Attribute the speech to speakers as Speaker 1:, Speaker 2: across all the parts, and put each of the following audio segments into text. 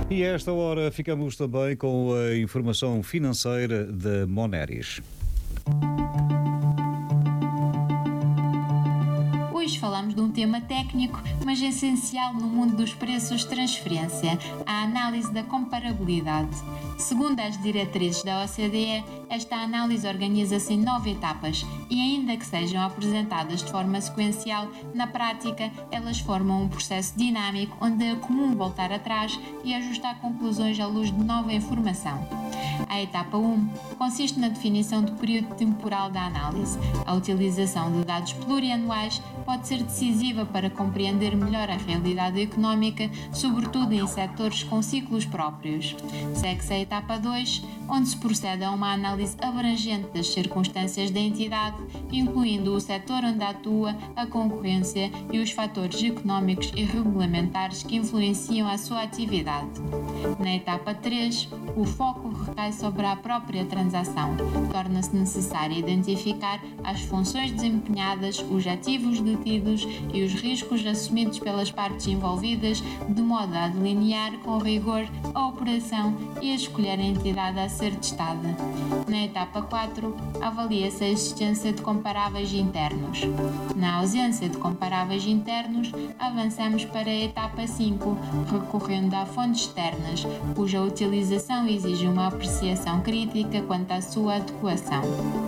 Speaker 1: E a esta hora ficamos também com a informação financeira da Moneris.
Speaker 2: Hoje falamos de um tema técnico, mas essencial no mundo dos preços de transferência, a análise da comparabilidade. Segundo as diretrizes da OCDE, esta análise organiza-se em 9 etapas e, ainda que sejam apresentadas de forma sequencial, na prática elas formam um processo dinâmico onde é comum voltar atrás e ajustar conclusões à luz de nova informação. A etapa 1 consiste na definição do período temporal da análise. A utilização de dados plurianuais pode ser decisiva para compreender melhor a realidade económica, sobretudo em setores com ciclos próprios. Segue-se a etapa 2, onde se procede a uma análise abrangente das circunstâncias da entidade, incluindo o setor onde atua, a concorrência e os fatores económicos e regulamentares que influenciam a sua atividade. Na etapa 3, o foco recai sobre a própria transação. Torna-se necessário identificar as funções desempenhadas, os ativos detidos e os riscos assumidos pelas partes envolvidas, de modo a delinear com rigor a operação e a escolher a entidade a ser testada. Na etapa 4, avalia-se a existência de comparáveis internos. Na ausência de comparáveis internos, avançamos para a etapa 5, recorrendo a fontes externas, cuja utilização exige uma apreciação crítica quanto à sua adequação.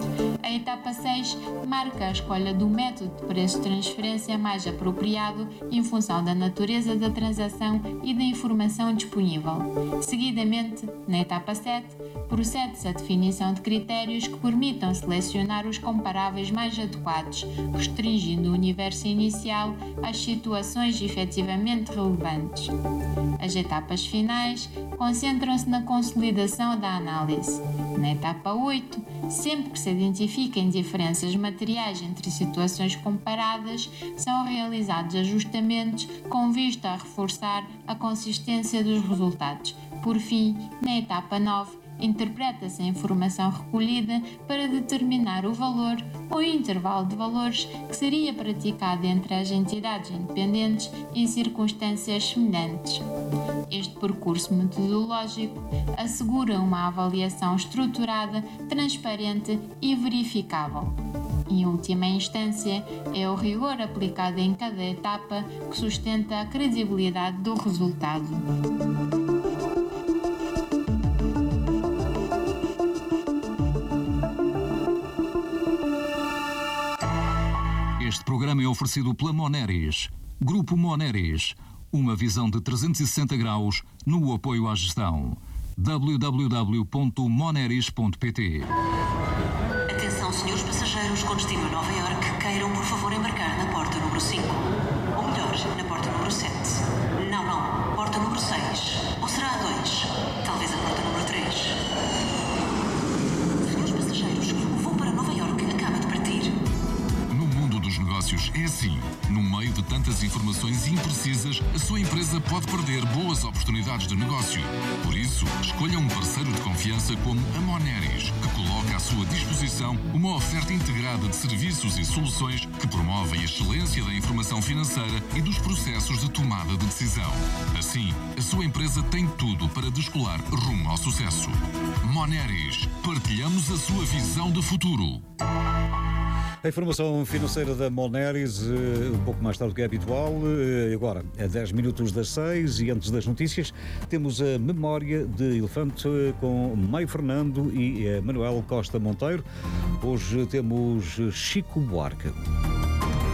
Speaker 2: A etapa 6 marca a escolha do método de preço de transferência mais apropriado em função da natureza da transação e da informação disponível. Seguidamente, na etapa 7, procede-se à definição de critérios que permitam selecionar os comparáveis mais adequados, restringindo o universo inicial às situações efetivamente relevantes. As etapas finais concentram-se na consolidação da análise. Na etapa 8, sempre que se identifiquem diferenças materiais entre situações comparadas, são realizados ajustamentos com vista a reforçar a consistência dos resultados. Por fim, na etapa 9, interpreta-se a informação recolhida para determinar o valor ou intervalo de valores que seria praticado entre as entidades independentes em circunstâncias semelhantes. Este percurso metodológico assegura uma avaliação estruturada, transparente e verificável. Em última instância, é o rigor aplicado em cada etapa que sustenta a credibilidade do resultado.
Speaker 3: Este programa é oferecido pela Moneris. Grupo Moneris. Uma visão de 360 graus no apoio à gestão. www.moneris.pt.
Speaker 4: Atenção, senhores passageiros com destino a Nova Iorque, queiram por favor embarcar na porta número 5. Ou melhor, na porta número 7. Não, porta número 6. Ou será a 2? Talvez a porta número 3. Senhores passageiros, o voo para Nova Iorque acaba de partir.
Speaker 3: No mundo dos negócios é assim. No meio de tantas informações imprecisas, a sua empresa pode perder boas oportunidades de negócio. Por isso, escolha um parceiro de confiança como a Moneris, que coloca à sua disposição uma oferta integrada de serviços e soluções que promove a excelência da informação financeira e dos processos de tomada de decisão. Assim, a sua empresa tem tudo para descolar rumo ao sucesso. Moneris, partilhamos a sua visão de futuro.
Speaker 1: A informação financeira da Moneris, um pouco mais tarde do que é habitual, agora a 10 minutos das 6 e antes das notícias, temos a Memória de Elefante com Meio Fernando e Manuel Costa Monteiro. Hoje temos Chico Buarque.